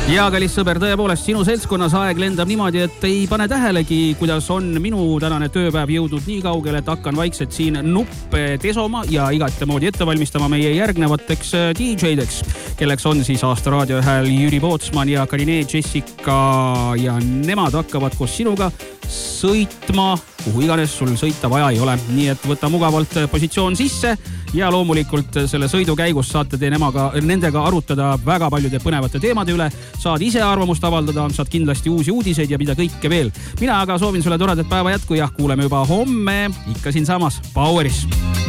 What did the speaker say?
Ja kallis sõber, tõepoolest sinu seltskonnas aeg lendab niimoodi, et ei pane tähelegi, kuidas on minu tänane tööpäev jõudnud nii kaugele, et hakkan vaikselt siin nuppe tesoma ja igatemoodi ette valmistama meie järgnevateks DJ-deks, kelleks on siis aasta raadiohääl Jüri Pootsman ja Karine Jessica ja nemad hakkavad koos sinuga sõitma, kuhu iganes sul sõita vaja ei ole. Nii et võta mugavalt positsioon sisse ja loomulikult selle sõidu käigus saate te nendega arutada väga paljude põnevate teemade üle. Saad ise arvamust avaldada, saad kindlasti uusi uudiseid ja mida kõike veel. Mina aga soovin sulle toredat päeva jätku ja kuuleme juba homme ikka siin samas Poweris.